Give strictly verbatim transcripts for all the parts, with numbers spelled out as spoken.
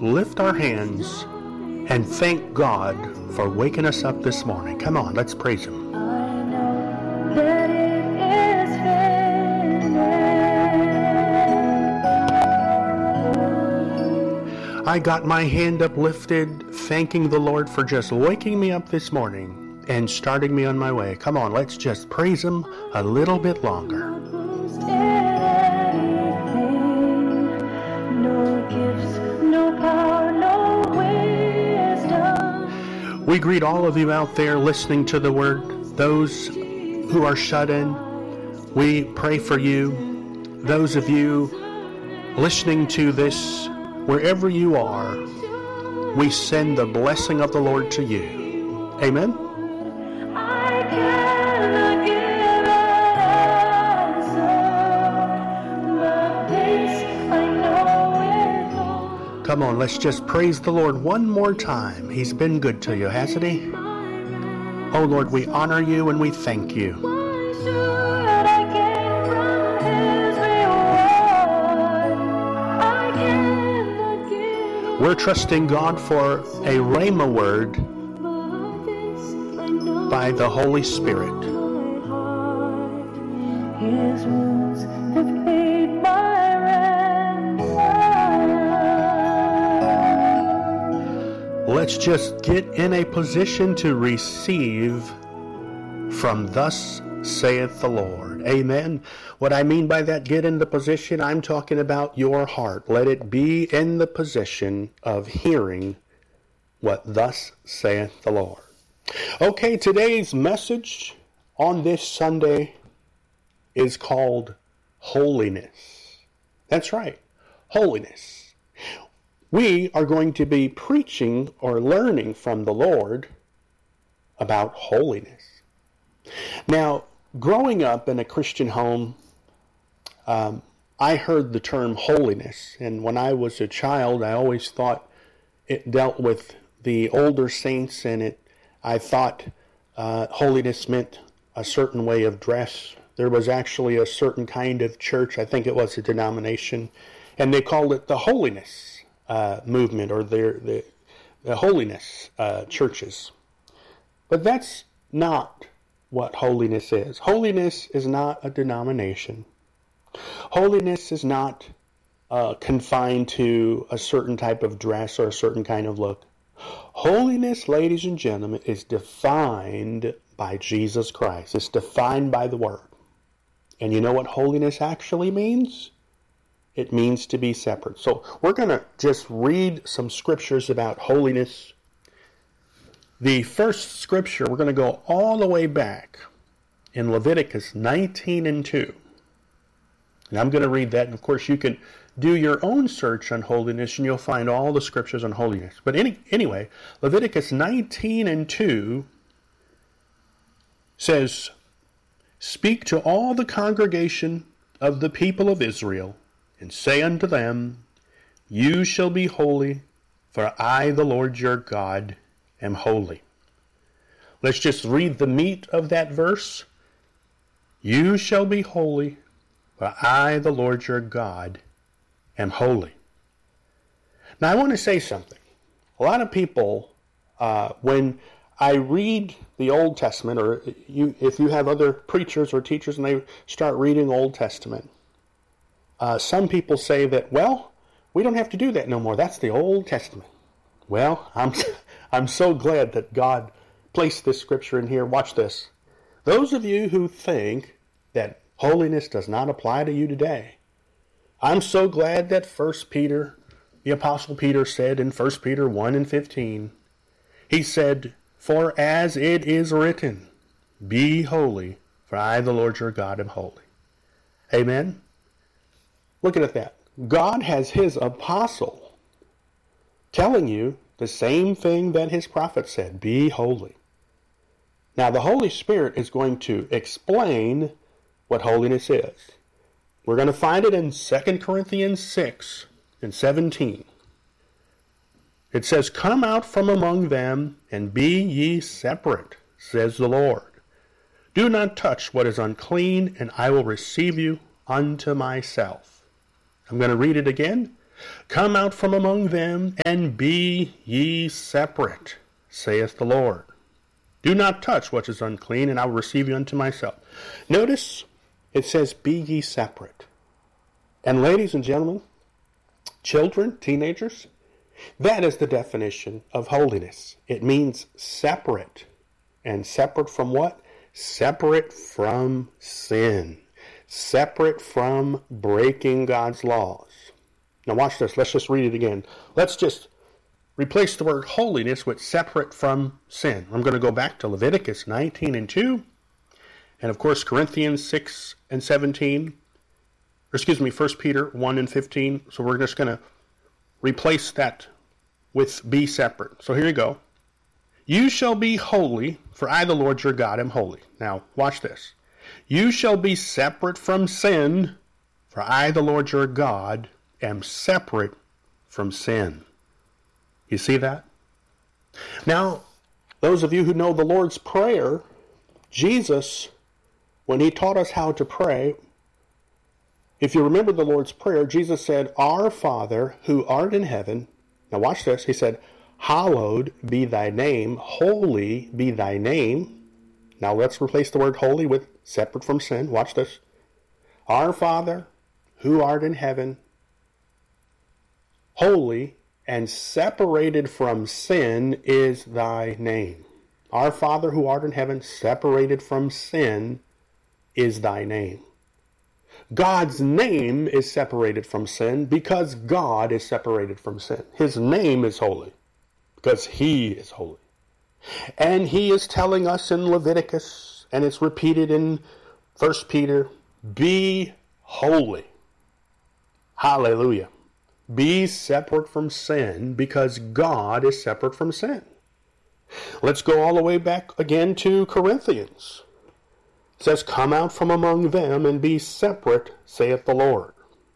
lift our hands and thank God for waking us up this morning. Come on, let's praise Him. I know that it is finished. I got my hand uplifted, thanking the Lord for just waking me up this morning and starting me on my way. Come on, let's just praise Him a little bit longer. We greet all of you out there listening to the Word, those who are shut in. We pray for you. Those of you listening to this, wherever you are, we send the blessing of the Lord to you. Amen? I cannot give an answer, but this I know it all. Come on, let's just praise the Lord one more time. He's been good to you, hasn't He? Oh Lord, we honor you and we thank you. Why should I gain from His reward? I cannot give. We're trusting God for a rhema word But this I know by the Holy Spirit. His wounds have paid my ransom. Let's just get in a position to receive from thus saith the Lord. Amen. What I mean by that, get in the position, I'm talking about your heart. Let it be in the position of hearing what thus saith the Lord. Okay, today's message on this Sunday is called holiness. That's right, holiness. We are going to be preaching or learning from the Lord about holiness. Now, growing up in a Christian home, um, I heard the term holiness, and when I was a child, I always thought it dealt with the older saints, and it I thought uh, holiness meant a certain way of dress. There was actually a certain kind of church, I think it was a denomination, and they called it the holiness uh, movement, or their, the, the holiness uh, churches. But that's not what holiness is. Holiness is not a denomination. Holiness is not uh, confined to a certain type of dress or a certain kind of look. Holiness, ladies and gentlemen, is defined by Jesus Christ. It's defined by the Word. And you know what holiness actually means? It means to be separate. So we're going to just read some scriptures about holiness. The first scripture, we're going to go all the way back in Leviticus nineteen and two. And I'm going to read that, and of course you can do your own search on holiness, and you'll find all the scriptures on holiness. But any, anyway, Leviticus nineteen and two says, "Speak to all the congregation of the people of Israel, and say unto them, You shall be holy, for I, the Lord your God, am holy." Let's just read the meat of that verse. You shall be holy, for I, the Lord your God, am holy. Now I want to say something. A lot of people, uh, when I read the Old Testament, or you, if you have other preachers or teachers and they start reading Old Testament, uh, some people say that, well, we don't have to do that no more. That's the Old Testament. Well, I'm I'm so glad that God placed this scripture in here. Watch this. Those of you who think that holiness does not apply to you today, I'm so glad that First Peter, the Apostle Peter said in First Peter one and fifteen, he said, "For as it is written, be holy, for I, the Lord your God, am holy." Amen? Look at that. God has his apostle telling you the same thing that his prophet said, be holy. Now, the Holy Spirit is going to explain what holiness is. We're going to find it in Second Corinthians six and seventeen. It says, "Come out from among them, and be ye separate, says the Lord. Do not touch what is unclean, and I will receive you unto myself." I'm going to read it again. Come out from among them, and be ye separate, saith the Lord. Do not touch what is unclean, and I will receive you unto myself. Notice it says, be ye separate. And ladies and gentlemen, children, teenagers, that is the definition of holiness. It means separate. And separate from what? Separate from sin. Separate from breaking God's laws. Now watch this. Let's just read it again. Let's just replace the word holiness with separate from sin. I'm going to go back to Leviticus nineteen and two. And of course Corinthians six and seventeen. Or excuse me, First Peter one and fifteen. So we're just going to replace that with be separate. So here you go. You shall be holy, for I, the Lord your God, am holy. Now, watch this. You shall be separate from sin, for I, the Lord your God, am separate from sin. You see that? Now, those of you who know the Lord's Prayer, Jesus, when he taught us how to pray, if you remember the Lord's Prayer, Jesus said, Our Father, who art in heaven. Now watch this. He said, hallowed be thy name, holy be thy name. Now let's replace the word holy with separate from sin. Watch this. Our Father, who art in heaven, holy and separated from sin is thy name. Our Father, who art in heaven, separated from sin is thy name. God's name is separated from sin because God is separated from sin. His name is holy because he is holy. And he is telling us in Leviticus, and it's repeated in First Peter, be holy. Hallelujah. Be separate from sin because God is separate from sin. Let's go all the way back again to Corinthians. It says, come out from among them and be separate, saith the Lord.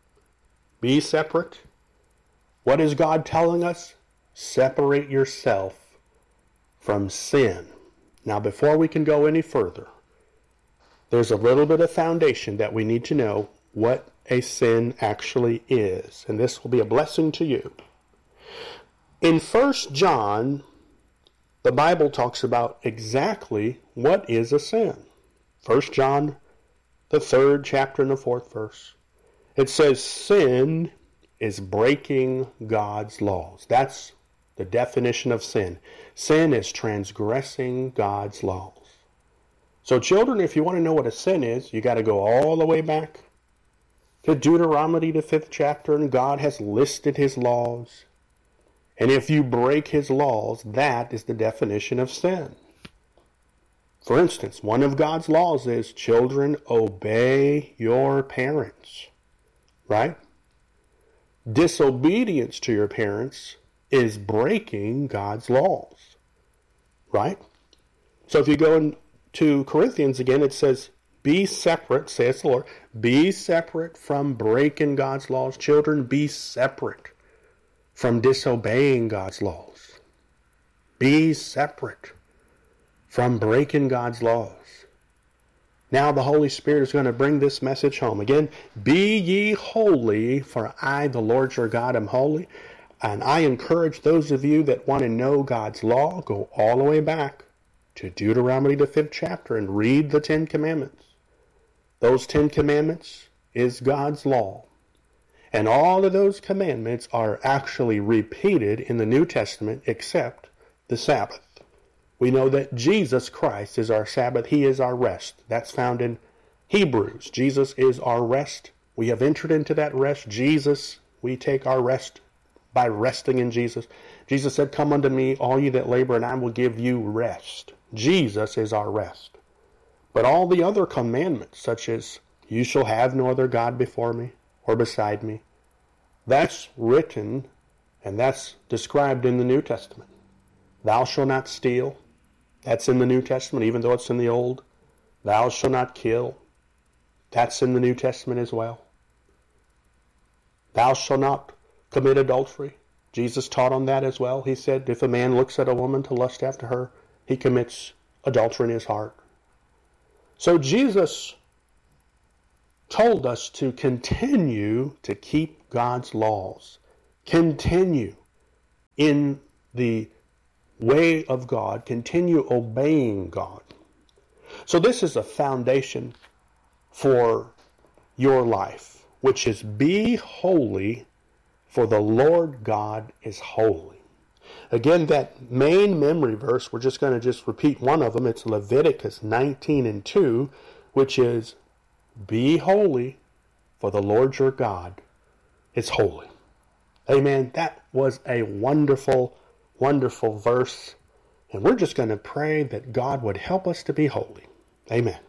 Be separate. What is God telling us? Separate yourself from sin. Now, before we can go any further, there's a little bit of foundation that we need to know what a sin actually is. And this will be a blessing to you. In First John, the Bible talks about exactly what is a sin. First John, the third chapter and the fourth verse. It says sin is breaking God's laws. That's the definition of sin. Sin is transgressing God's laws. So children, if you want to know what a sin is, you got to go all the way back to Deuteronomy, the fifth chapter, and God has listed his laws. And if you break his laws, that is the definition of sin. For instance, one of God's laws is, children, obey your parents. Right? Disobedience to your parents is breaking God's laws. Right? So if you go into Corinthians again, it says, be separate, says the Lord. Be separate from breaking God's laws. Children, be separate from disobeying God's laws. Be separate from breaking God's laws. Now the Holy Spirit is going to bring this message home. Again, be ye holy, for I, the Lord your God, am holy. And I encourage those of you that want to know God's law, go all the way back to Deuteronomy, the fifth chapter, and read the Ten Commandments. Those Ten Commandments is God's law. And all of those commandments are actually repeated in the New Testament except the Sabbath. We know that Jesus Christ is our Sabbath. He is our rest. That's found in Hebrews. Jesus is our rest. We have entered into that rest. Jesus, we take our rest by resting in Jesus. Jesus said, come unto me, all ye that labor, and I will give you rest. Jesus is our rest. But all the other commandments, such as, you shall have no other God before me or beside me, that's written and that's described in the New Testament. Thou shalt not steal. That's in the New Testament, even though it's in the Old. Thou shalt not kill. That's in the New Testament as well. Thou shalt not commit adultery. Jesus taught on that as well. He said, if a man looks at a woman to lust after her, he commits adultery in his heart. So Jesus told us to continue to keep God's laws. Continue in the way of God. Continue obeying God. So this is a foundation for your life, which is be holy, for the Lord God is holy. Again, that main memory verse, we're just going to just repeat one of them. It's Leviticus nineteen and two, which is, be holy, for the Lord your God is holy. Amen. That was a wonderful, wonderful verse. And we're just going to pray that God would help us to be holy. Amen.